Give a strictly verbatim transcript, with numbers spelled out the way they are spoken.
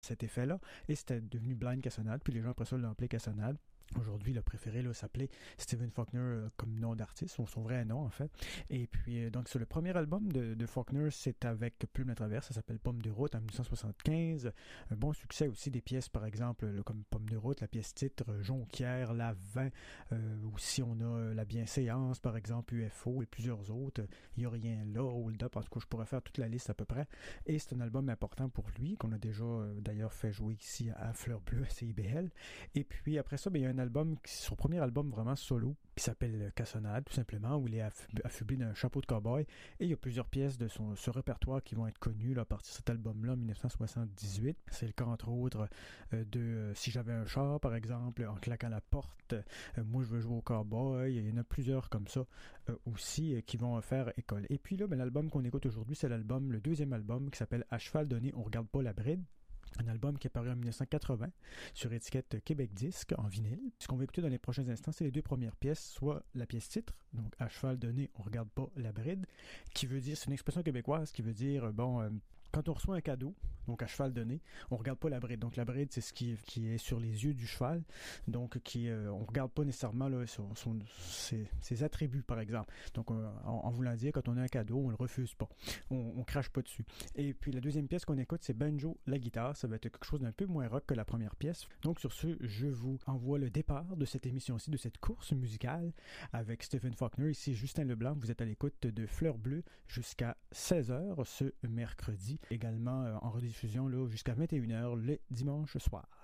cet effet-là, et c'était devenu Blind Cassonade, puis les gens après ça l'ont appelé Cassonade. Aujourd'hui, le préféré là, s'appelait Stephen Faulkner euh, comme nom d'artiste, son, son vrai nom en fait. Et puis, euh, donc, sur le premier album de, de Faulkner, c'est avec Plume la Traverse, ça s'appelle Pomme de route en dix-neuf cent soixante-quinze. Un bon succès aussi des pièces, par exemple, là, comme Pomme de route, la pièce titre, euh, Jonquière, La vingt, euh, aussi on a euh, La Bienséance, par exemple, U F O et plusieurs autres. Il n'y a rien là, Hold Up, en tout cas, je pourrais faire toute la liste à peu près. Et c'est un album important pour lui, qu'on a déjà euh, d'ailleurs fait jouer ici à Fleur Bleue, à C I B L. Et puis après ça, ben, il y a un album, son premier album vraiment solo, qui s'appelle Cassonade, tout simplement, où il est affublé d'un chapeau de cow-boy. Et il y a plusieurs pièces de son, ce répertoire qui vont être connues là, à partir de cet album-là, en dix-neuf cent soixante-dix-huit. C'est le cas, entre autres, euh, de euh, Si j'avais un char, par exemple, En claquant la porte, euh, Moi je veux jouer au cow-boy. Il y en a plusieurs comme ça euh, aussi euh, qui vont faire école. Et puis là, ben, l'album qu'on écoute aujourd'hui, c'est l'album, le deuxième album, qui s'appelle À cheval donné, on regarde pas la bride. Un album qui est paru en dix-neuf cent quatre-vingts sur étiquette Québec Disque en vinyle. Ce qu'on va écouter dans les prochains instants, c'est les deux premières pièces, soit la pièce titre, donc À cheval donné, on regarde pas la bride, qui veut dire, c'est une expression québécoise qui veut dire, bon, euh, quand on reçoit un cadeau, donc à cheval donné, on regarde pas la bride. Donc la bride, c'est ce qui, qui est sur les yeux du cheval, donc qui, euh, on regarde pas nécessairement là, son, son, ses, ses attributs, par exemple. Donc euh, en, en voulant dire, quand on a un cadeau, on le refuse pas, on, on crache pas dessus. Et puis la deuxième pièce qu'on écoute, c'est Banjo, la guitare. Ça va être quelque chose d'un peu moins rock que la première pièce. Donc sur ce, je vous envoie le départ de cette émission-ci, de cette course musicale avec Stephen Faulkner. Ici Justin Leblanc, vous êtes à l'écoute de Fleur Bleue jusqu'à seize heures ce mercredi. Également euh, en rediffusion là, jusqu'à vingt et une heures le dimanche soir.